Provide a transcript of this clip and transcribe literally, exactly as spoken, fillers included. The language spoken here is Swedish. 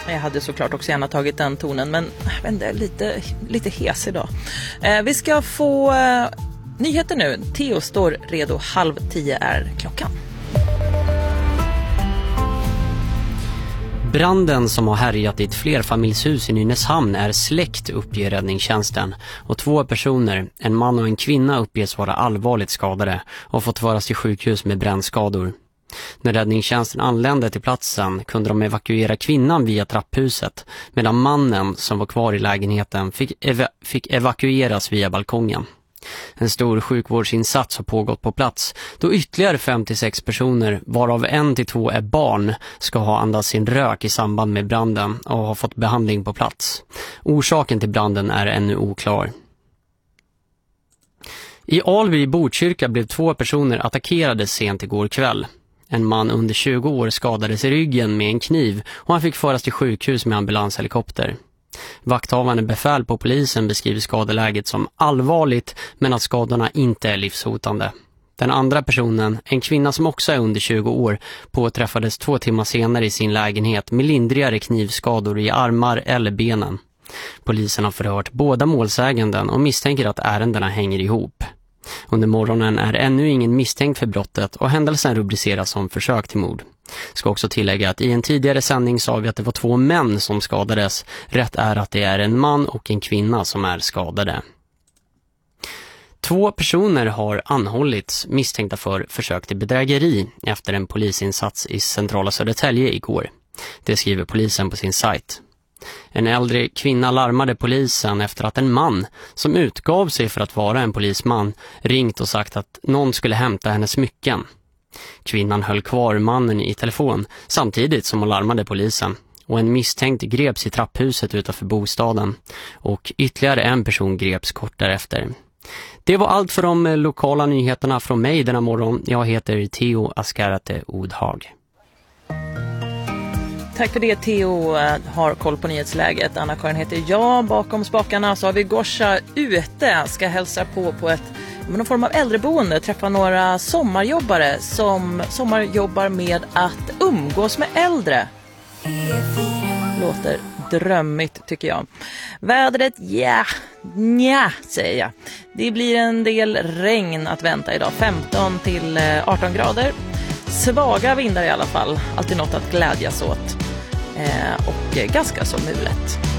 Jag hade såklart också gärna tagit den tonen, men jag vet inte, lite, lite hes idag. Eh, vi ska få eh, nyheter nu. Theo står redo, halv tio är klockan. Branden som har härjat i ett flerfamiljshus i Nynäshamn är släckt, uppger räddningstjänsten. Och två personer, en man och en kvinna, uppges vara allvarligt skadade och fått föras till sjukhus med brännskador. När räddningstjänsten anlände till platsen kunde de evakuera kvinnan via trapphuset, medan mannen som var kvar i lägenheten fick, eva- fick evakueras via balkongen. En stor sjukvårdsinsats har pågått på plats då ytterligare femtiosex personer, varav en till två är barn, ska ha andats in rök i samband med branden och har fått behandling på plats. Orsaken till branden är ännu oklar. I Alby i Botkyrka blev två personer attackerade sent igår kväll. En man under tjugo år skadades i ryggen med en kniv och han fick föras till sjukhus med ambulanshelikopter. Vakthavande befäl på polisen beskriver skadeläget som allvarligt, men att skadorna inte är livshotande. Den andra personen, en kvinna som också är under tjugo år, påträffades två timmar senare i sin lägenhet med lindrigare knivskador i armar eller benen. Polisen har förhört båda målsäganden och misstänker att ärendena hänger ihop. Under morgonen är ännu ingen misstänkt för brottet och händelsen rubriceras som försök till mord. Ska också tillägga att i en tidigare sändning sa vi att det var två män som skadades. Rätt är att det är en man och en kvinna som är skadade. Två personer har anhållits misstänkta för försök till bedrägeri efter en polisinsats i centrala Södertälje igår. Det skriver polisen på sin sajt. En äldre kvinna larmade polisen efter att en man som utgav sig för att vara en polisman ringt och sagt att någon skulle hämta hennes smycken. Kvinnan höll kvar mannen i telefon samtidigt som hon larmade polisen, och en misstänkt greps i trapphuset utanför bostaden och ytterligare en person greps kort därefter. Det var allt för de lokala nyheterna från mig denna morgon. Jag heter Theo Askarate Odhag. Tack för det, Theo har koll på nyhetsläget. Anna-Karin heter jag. Bakom spakarna så har vi Gorsa ute. Ska hälsa på på ett någon form av äldreboende. Träffa några sommarjobbare som sommarjobbar med att umgås med äldre. Låter drömmigt tycker jag. Vädret, ja, nja, säger jag. Det blir en del regn att vänta idag. femton till arton grader. Svaga vindar i alla fall. Alltid något att glädjas åt. Eh, och ganska så mulet.